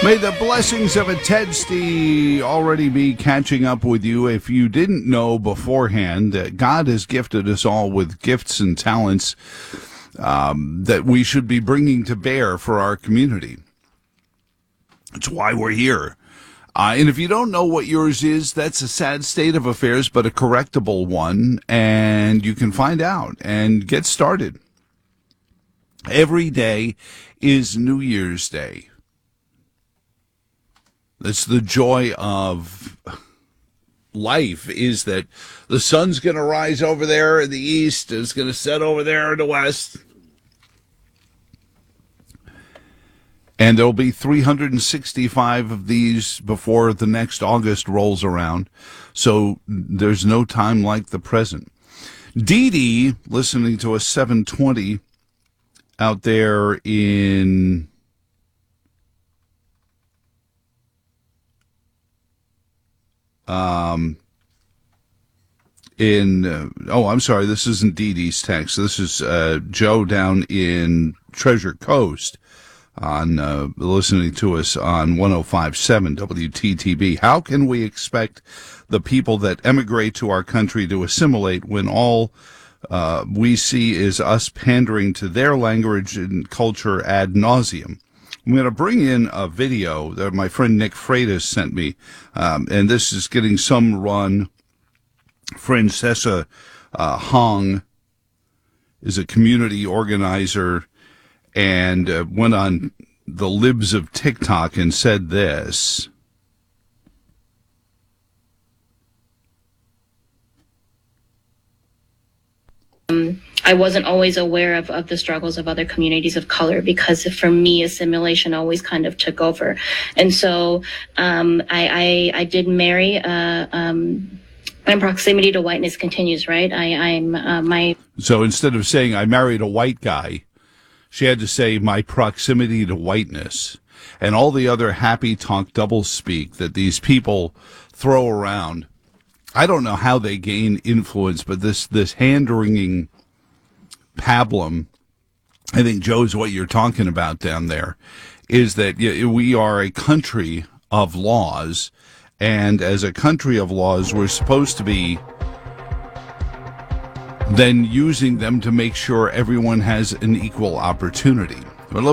May the blessings of a Tedsty already be catching up with you. If you didn't know beforehand that God has gifted us all with gifts and talents that we should be bringing to bear for our community. That's why we're here. And if you don't know what yours is, that's a sad state of affairs, but a correctable one, and you can find out and get started. Every day is New Year's Day. That's the joy of life, is that the sun's going to rise over there in the east, it's going to set over there in the west. And there'll be 365 of these before the next August rolls around. So there's no time like the present. Dee Dee, listening to a 720 out there in I'm sorry, this isn't Dee Dee's text. This is Joe down in Treasure Coast on listening to us on 105.7 WTTB. How can we expect the people that emigrate to our country to assimilate when all we see is us pandering to their language and culture ad nauseum? I'm going to bring in a video that my friend Nick Freitas sent me, and this is getting some run. Francesa Hong is a community organizer and went on the libs of TikTok and said this. I wasn't always aware of the struggles of other communities of color, because for me, assimilation always kind of took over. And so I did marry, my proximity to whiteness continues, right? So instead of saying I married a white guy, she had to say my proximity to whiteness, and all the other happy talk doublespeak that these people throw around. I don't know how they gain influence, but this hand-wringing pablum, I think, Joe's what you're talking about down there, is that we are a country of laws, and as a country of laws, we're supposed to be then using them to make sure everyone has an equal opportunity.